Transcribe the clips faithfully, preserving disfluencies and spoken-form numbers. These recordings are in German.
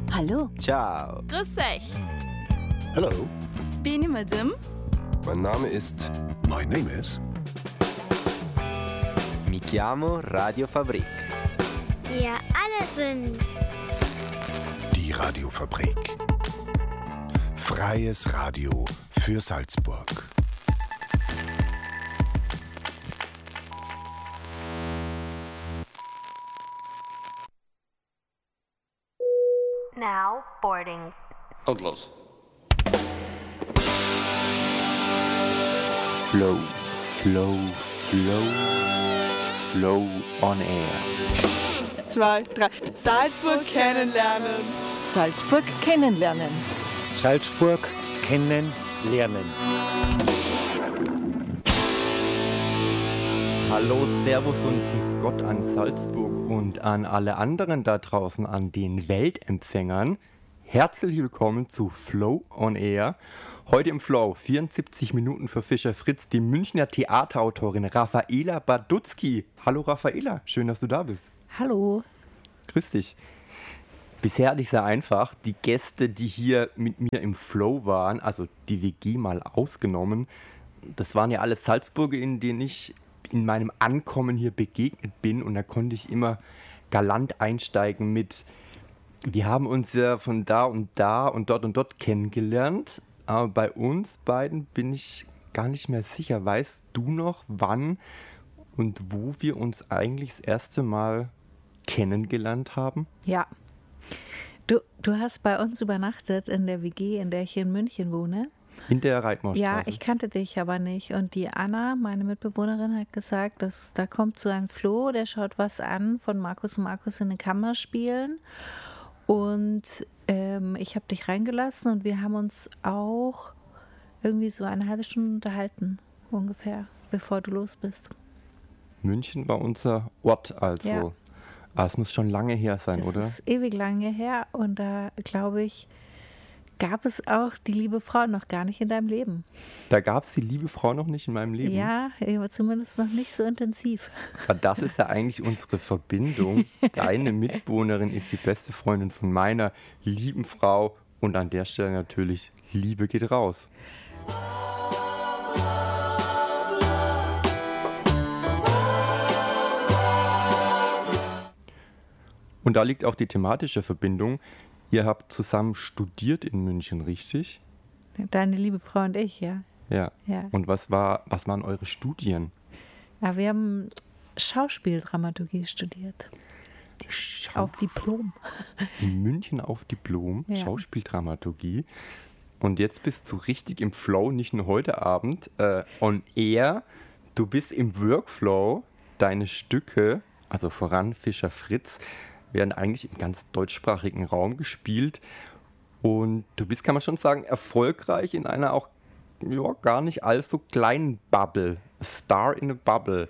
Hallo. Ciao. Grüß euch. Hello. Bin ich Madame? Mein Name ist... My name is... Mi chiamo Radio Fabrik. Wir alle sind... Die Radiofabrik. Freies Radio für Salzburg. Now boarding. Und los. Flow, Flow, Flow, Flow on Air. Zwei, drei. Salzburg kennenlernen. Salzburg kennenlernen. Salzburg kennenlernen. Hallo, Servus und Grüß Gott an Salzburg und an alle anderen da draußen, an den Weltempfängern. Herzlich willkommen zu Flow on Air. Heute im Flow vierundsiebzig Minuten für Fischer Fritz, die Münchner Theaterautorin Raffaela Badutzky. Hallo Raffaela, schön, dass du da bist. Hallo. Grüß dich. Bisher hatte ich sehr einfach. Die Gäste, die hier mit mir im Flow waren, also die W G mal ausgenommen, das waren ja alles Salzburger, in denen ich in meinem Ankommen hier begegnet bin. Und da konnte ich immer galant einsteigen mit, wir haben uns ja von da und da und dort und dort kennengelernt. Aber bei uns beiden bin ich gar nicht mehr sicher. Weißt du noch, wann und wo wir uns eigentlich das erste Mal kennengelernt haben? Ja. Du, du hast bei uns übernachtet in der W G, in der ich hier in München wohne. In der Reitmauerstraße. Ja, ich kannte dich aber nicht. Und die Anna, meine Mitbewohnerin, hat gesagt, dass da kommt so ein Flo, der schaut was an von Markus und Markus in den Kammerspielen. Und ähm, ich habe dich reingelassen und wir haben uns auch irgendwie so eine halbe Stunde unterhalten, ungefähr, bevor du los bist. München war unser Ort also. Ja. Aber es muss schon lange her sein, Das oder? ist ewig lange her und da, glaube ich, gab es auch die liebe Frau noch gar nicht in deinem Leben. Da gab es die liebe Frau noch nicht in meinem Leben. Ja, aber zumindest noch nicht so intensiv. Aber das ist ja eigentlich unsere Verbindung. Deine Mitbewohnerin ist die beste Freundin von meiner lieben Frau. Und an der Stelle natürlich, Liebe geht raus. Und da liegt auch die thematische Verbindung. Ihr habt zusammen studiert in München, richtig? Deine liebe Frau und ich, ja. Ja. Ja. Und was war, was waren eure Studien? Ja, wir haben Schauspieldramaturgie studiert. Schau- Auf Diplom. In München auf Diplom, Ja. Schauspieldramaturgie. Und jetzt bist du richtig im Flow, nicht nur heute Abend, äh, on air. Du bist im Workflow. Deine Stücke, also voran Fischer Fritz, werden eigentlich im ganz deutschsprachigen Raum gespielt. Und du bist, kann man schon sagen, erfolgreich in einer auch ja, gar nicht allzu kleinen Bubble. Star in a Bubble.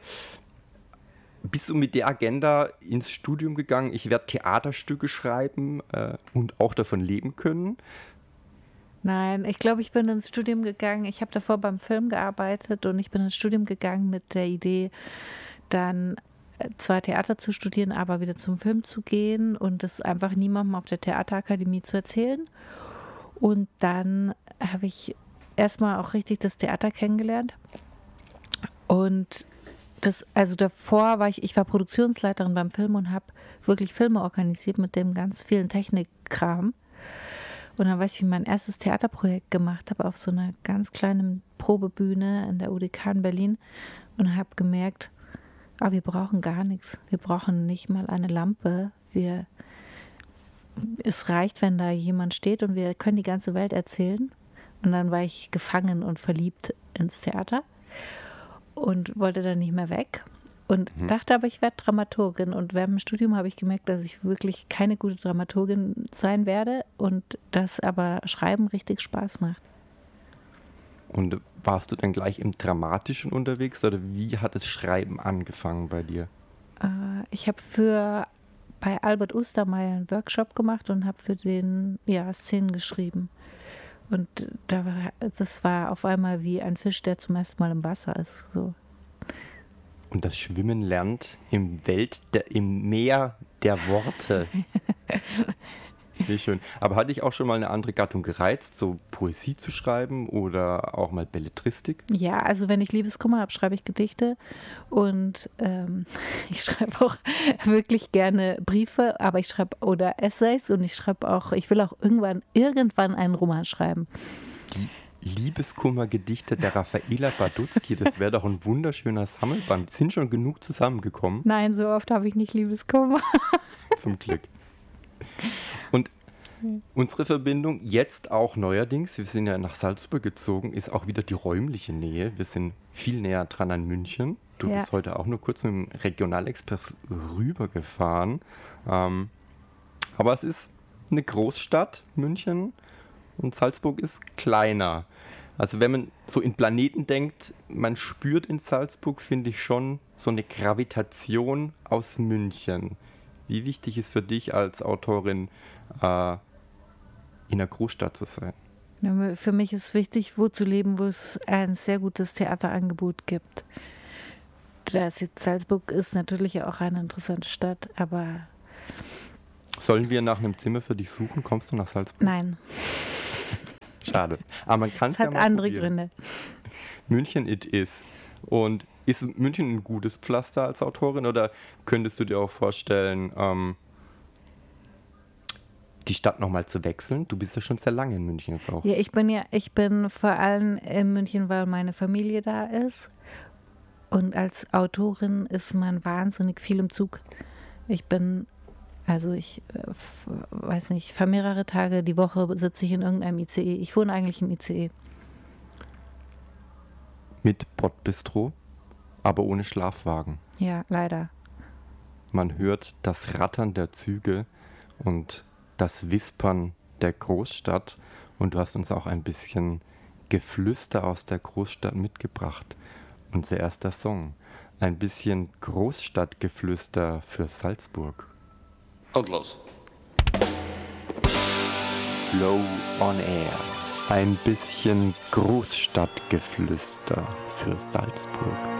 Bist du mit der Agenda ins Studium gegangen? Ich werde Theaterstücke schreiben äh, und auch davon leben können. Nein, ich glaube, ich bin ins Studium gegangen. Ich habe davor beim Film gearbeitet und ich bin ins Studium gegangen mit der Idee, dann zwar Theater zu studieren, aber wieder zum Film zu gehen und das einfach niemandem auf der Theaterakademie zu erzählen. Und dann habe ich erstmal auch richtig das Theater kennengelernt. Und das, also davor war ich, ich war Produktionsleiterin beim Film und habe wirklich Filme organisiert mit dem ganz vielen Technikkram. Und dann weiß ich, wie ich mein erstes Theaterprojekt gemacht habe auf so einer ganz kleinen Probebühne in der U D K in Berlin und habe gemerkt, ah, wir brauchen gar nichts. Wir brauchen nicht mal eine Lampe. Wir, es reicht, wenn da jemand steht und wir können die ganze Welt erzählen. Und dann war ich gefangen und verliebt ins Theater und wollte dann nicht mehr weg. Und mhm. dachte aber, ich werde Dramaturgin. Und während dem Studium habe ich gemerkt, dass ich wirklich keine gute Dramaturgin sein werde und dass aber Schreiben richtig Spaß macht. Und warst du dann gleich im Dramatischen unterwegs oder wie hat das Schreiben angefangen bei dir? Äh, ich habe für bei Albert Ostermeier einen Workshop gemacht und habe für den ja, Szenen geschrieben. Und da war, das war auf einmal wie ein Fisch, der zum ersten Mal im Wasser ist. So. Und das Schwimmen lernt im Welt, der, im Meer der Worte. Wie schön. Aber hatte ich auch schon mal eine andere Gattung gereizt, so Poesie zu schreiben oder auch mal Belletristik? Ja, also wenn ich Liebeskummer habe, schreibe ich Gedichte und ähm, ich schreibe auch wirklich gerne Briefe, aber ich schreibe oder Essays und ich schreibe auch, ich will auch irgendwann, irgendwann einen Roman schreiben. Die Liebeskummer-Gedichte der Raffaela Baduzki, das wäre doch ein wunderschöner Sammelband. Sind schon genug zusammengekommen? Nein, so oft habe ich nicht Liebeskummer. Zum Glück. Und unsere Verbindung jetzt auch neuerdings, wir sind ja nach Salzburg gezogen, ist auch wieder die räumliche Nähe. Wir sind viel näher dran an München. Du Ja. bist heute auch nur kurz mit dem Regionalexpress rübergefahren. Ähm, aber es ist eine Großstadt, München, und Salzburg ist kleiner. Also wenn man so in Planeten denkt, man spürt in Salzburg, finde ich, schon so eine Gravitation aus München. Wie wichtig ist für dich als Autorin, äh, in einer Großstadt zu sein? Ja, für mich ist wichtig, wo zu leben, wo es ein sehr gutes Theaterangebot gibt. Das jetzt Salzburg ist natürlich auch eine interessante Stadt, aber Sollen wir nach einem Zimmer für dich suchen? Kommst du nach Salzburg? nein, Schade. Aber man kann es es ja hat mal andere probieren. Gründe. München it is. Und ist München ein gutes Pflaster als Autorin oder könntest du dir auch vorstellen, ähm, die Stadt nochmal zu wechseln? Du bist ja schon sehr lange in München jetzt auch. Ja, ich bin ja, ich bin vor allem in München, weil meine Familie da ist. Und als Autorin ist man wahnsinnig viel im Zug. Ich bin, also ich äh, f- weiß nicht, für mehrere Tage die Woche sitze ich in irgendeinem I C E. Ich wohne eigentlich im I C E. Mit Bordbistro, aber ohne Schlafwagen. Ja, leider. Man hört das Rattern der Züge und das Wispern der Großstadt. Und du hast uns auch ein bisschen Geflüster aus der Großstadt mitgebracht. Unser erster Song. Ein bisschen Großstadtgeflüster für Salzburg. Und los. Flow on Air. Ein bisschen Großstadtgeflüster für Salzburg.